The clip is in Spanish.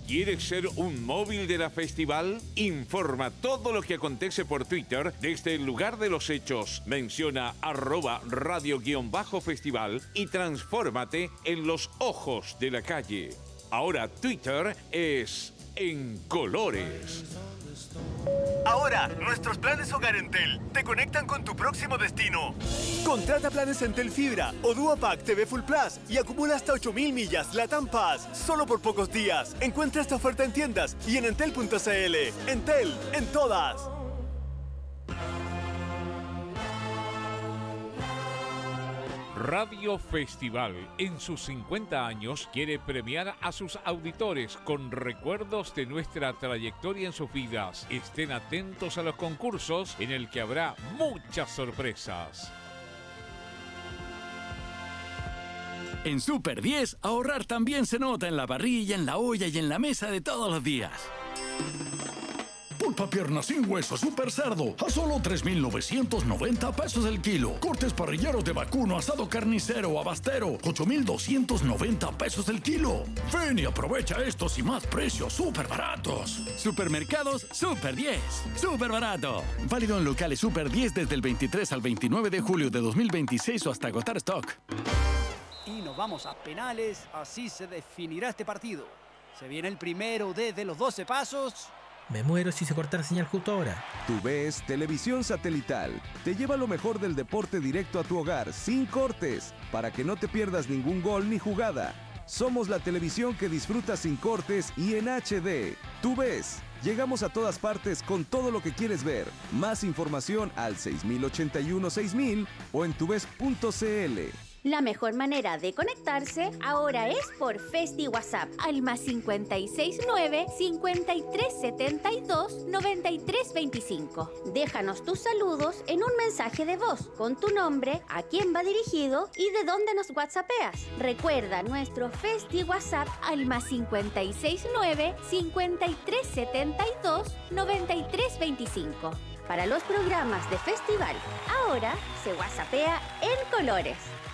¿Quieres ser un móvil de la festival? Informa todo lo que acontece por Twitter desde el lugar de los hechos. Menciona @radio_festival y transfórmate en los ojos de la calle. Ahora Twitter es en colores. Ahora, nuestros planes Hogar Entel te conectan con tu próximo destino. Contrata planes Entel Fibra o Duopack TV Full Plus y acumula hasta 8.000 millas LATAM Pass solo por pocos días. Encuentra esta oferta en tiendas y en entel.cl. Entel, en todas. Radio Festival, en sus 50 años, quiere premiar a sus auditores con recuerdos de nuestra trayectoria en sus vidas. Estén atentos a los concursos en el que habrá muchas sorpresas. En Super 10, ahorrar también se nota en la parrilla, en la olla y en la mesa de todos los días. Pulpa pierna sin hueso Super Cerdo a solo 3.990 pesos el kilo. Cortes parrilleros de vacuno, asado carnicero o abastero, 8.290 pesos el kilo. Ven y aprovecha estos y más precios súper baratos. Supermercados Super 10. Súper barato. Válido en locales Super 10 desde el 23 al 29 de julio de 2026 o hasta agotar stock. Y nos vamos a penales, así se definirá este partido. Se viene el primero desde los 12 pasos. Me muero si se corta la señal justo ahora. TUVES Televisión Satelital te lleva lo mejor del deporte directo a tu hogar, sin cortes, para que no te pierdas ningún gol ni jugada. Somos la televisión que disfrutas sin cortes y en HD. TUVES. Llegamos a todas partes con todo lo que quieres ver. Más información al 6081-6000 o en tuves.cl. La mejor manera de conectarse ahora es por Festi WhatsApp al +569 5372 9325. Déjanos tus saludos en un mensaje de voz con tu nombre, a quién va dirigido y de dónde nos whatsappeas. Recuerda nuestro Festi WhatsApp al +569 5372 9325. Para los programas de festival, ahora se whatsappea en colores.